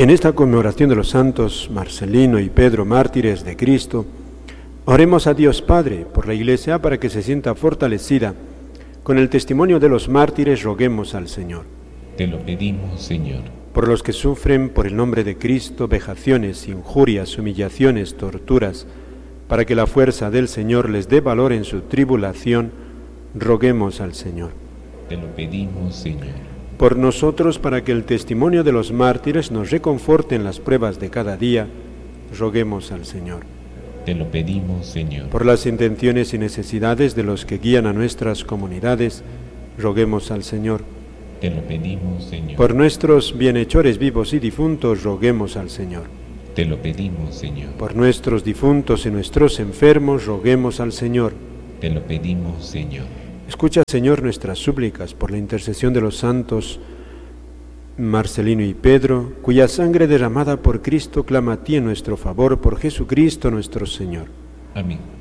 En esta conmemoración de los santos Marcelino y Pedro, mártires de Cristo, oremos a Dios Padre por la Iglesia para que se sienta fortalecida. Con el testimonio de los mártires roguemos al Señor. Te lo pedimos, Señor. Por los que sufren por el nombre de Cristo vejaciones, injurias, humillaciones, torturas, para que la fuerza del Señor les dé valor en su tribulación, roguemos al Señor. Te lo pedimos, Señor. Por nosotros, para que el testimonio de los mártires nos reconforte en las pruebas de cada día, roguemos al Señor. Te lo pedimos, Señor. Por las intenciones y necesidades de los que guían a nuestras comunidades, roguemos al Señor. Te lo pedimos, Señor. Por nuestros bienhechores vivos y difuntos, roguemos al Señor. Te lo pedimos, Señor. Por nuestros difuntos y nuestros enfermos, roguemos al Señor. Te lo pedimos, Señor. Escucha, Señor, nuestras súplicas por la intercesión de los santos Marcelino y Pedro, cuya sangre derramada por Cristo clama a ti en nuestro favor, por Jesucristo nuestro Señor. Amén.